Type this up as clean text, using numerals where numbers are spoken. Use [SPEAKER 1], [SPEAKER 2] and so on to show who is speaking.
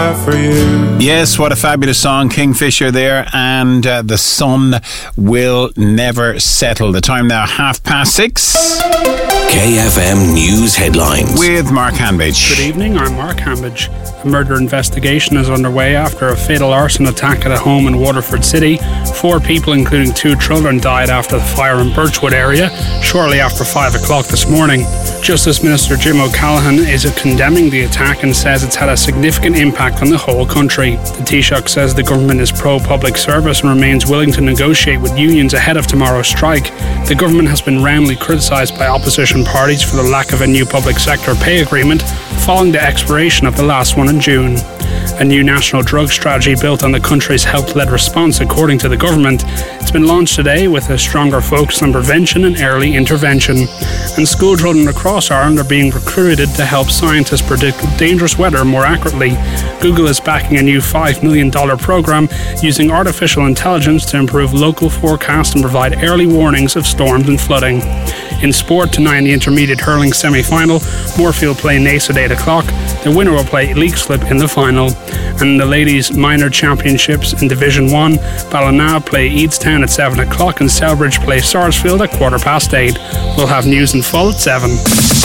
[SPEAKER 1] have for you.
[SPEAKER 2] Yes, what a fabulous song, Kingfisher there, and The Sun Will Never Settle. The time now, 6:30.
[SPEAKER 3] KFM News Headlines
[SPEAKER 2] With Mark Hanbidge.
[SPEAKER 4] Good evening, I'm Mark Hanbidge. A murder investigation is underway after a fatal arson attack at a home in Waterford City. 4 people, including 2 children, died after the fire in Birchwood area shortly after 5 o'clock this morning. Justice Minister Jim O'Callaghan is condemning the attack and says it's had a significant impact on the whole country. The Taoiseach says the government is pro-public service and remains willing to negotiate with unions ahead of tomorrow's strike. The government has been roundly criticised by opposition parties for the lack of a new public sector pay agreement following the expiration of the last one in June. A new national drug strategy built on the country's health-led response, according to the government. It's been launched today with a stronger focus on prevention and early intervention. And school children across Ireland are being recruited to help scientists predict dangerous weather more accurately. Google is backing a new $5 million programme using artificial intelligence to improve local forecasts and provide early warnings of storms and flooding. In sport, tonight in the intermediate hurling semi-final, Moorfield play Naas at 8 o'clock. The winner will play Leixlip in the final. And in the ladies' minor championships in Division 1, Ballina play Eadstown at 7 o'clock and Selbridge play Sarsfield at 8:15. We'll have news in full at 7.